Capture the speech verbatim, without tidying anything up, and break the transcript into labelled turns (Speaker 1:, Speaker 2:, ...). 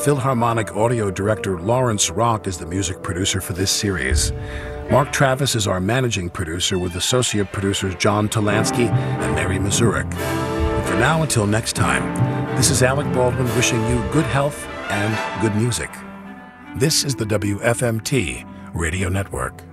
Speaker 1: Philharmonic audio director Lawrence Rock is the music producer for this series. Mark Travis is our managing producer with associate producers John Talansky and Mary Mazurek. And for now, until next time, this is Alec Baldwin wishing you good health and good music. This is the W F M T Radio Network.